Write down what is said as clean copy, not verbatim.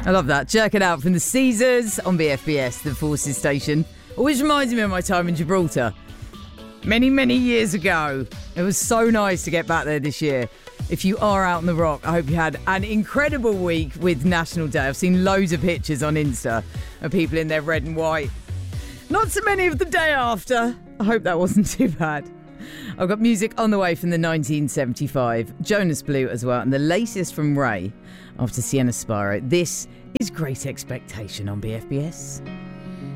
I love that. Jerk It Out from the Caesars on BFBS, the Forces station. Always reminds me of my time in Gibraltar. Many, many years ago. It was so nice to get back there this year. If you are out on the rock, I hope you had an incredible week with National Day. I've seen loads of pictures on Insta of people in their red and white. Not so many of the day after. I hope that wasn't too bad. I've got music on the way from the 1975. Jonas Blue as well. And the latest from Ray after Sienna Spiro. This is Great Expectation on BFBS.